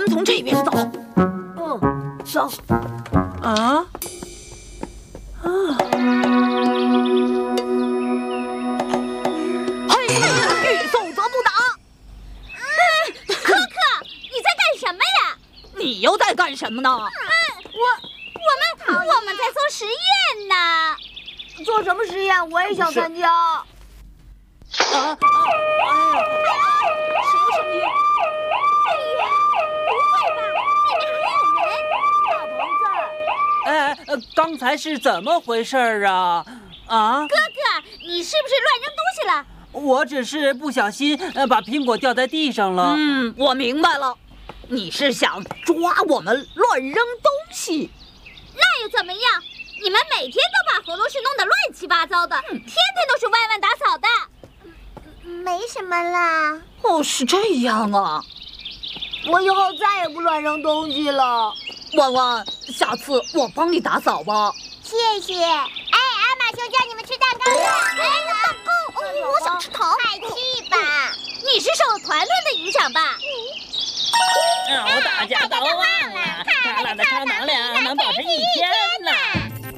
从这边走。 走。 啊！嘿，欲速则不达。 可可，你在干什么呀？ 你又在干什么呢？ 我们在做实验呢。 做什么实验？我也想参加。 什么声音？ 不会吧？里面还有人！ 大鹏在。 刚才是怎么回事啊？啊！ 哥哥，你是不是乱扔东西了？ 我只是不小心把苹果掉在地上了。 我明白了，你是想抓我们乱扔东西。 那又怎么样？你们每天都把河洛市弄得乱七八糟的，天天都是万万打扫的。没什么啦。 哦，是这样啊。 我以后再也不乱扔东西了。 万万，下次我帮你打扫吧。 谢谢。哎，阿玛熊叫你们吃蛋糕了。蛋糕？我想吃糖。快去吧。你是受团论的影响吧？ 大家都忘了，快乐的超能量能保持一天呢。